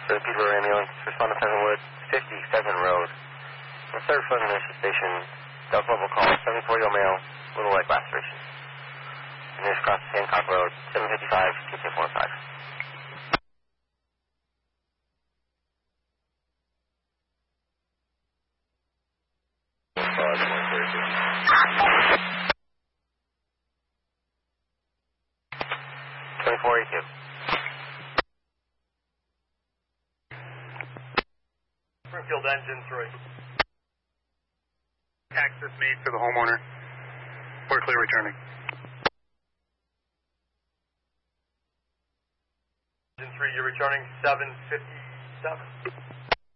For the Peterborough ambulance, respond to Pleasantwood, 57 Road. The third floor nurse station, Delta level call, 740 male, little leg laceration. Nurse across Hancock Road, 755, 245. Springfield engine 3. Access made for the homeowner. We're clear returning. Engine 3, you're returning 757.